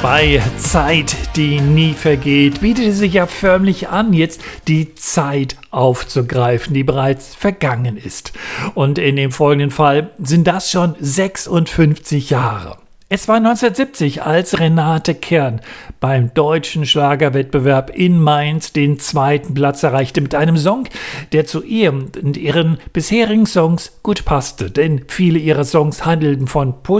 Bei Zeit, die nie vergeht, bietet es sich ja förmlich an, jetzt die Zeit aufzugreifen, die bereits vergangen ist. Und in dem folgenden Fall sind das schon 56 Jahre. Es war 1970, als Renate Kern beim deutschen Schlagerwettbewerb in Mainz den 2. Platz erreichte mit einem Song, der zu ihr und ihren bisherigen Songs gut passte. Denn viele ihrer Songs handelten von